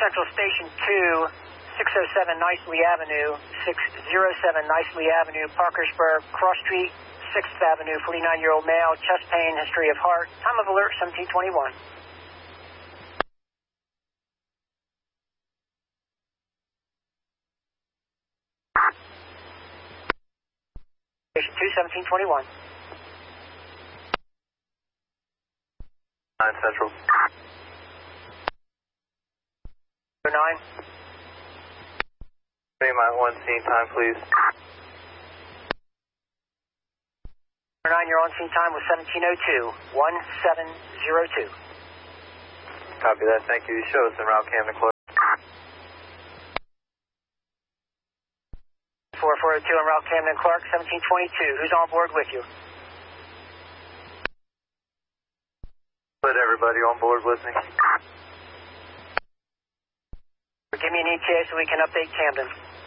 Central Station 2, 607 Nicely Avenue, 607 Nicely Avenue, Parkersburg, Cross Street, 6th Avenue, 49-year-old male, chest pain, history of heart. Time of alert, 1721. Station 2, 1721. 9 Central. 9. Fremont 1 scene time, please. 9, your on scene time was 1702, 1702. Copy that, thank you. Show us en route, Camden Clark. 4402 en route, Camden Clark, 1722. Who's on board with you? Put everybody on board with me. Give me an ETA so we can update Camden.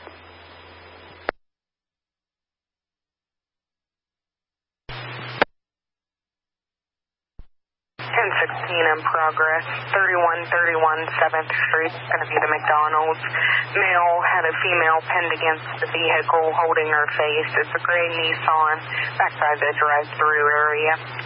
1016 in progress, 3131 7th Street, going to be the McDonald's. Male had a female pinned against the vehicle holding her face. It's a gray Nissan, backside the drive-through area.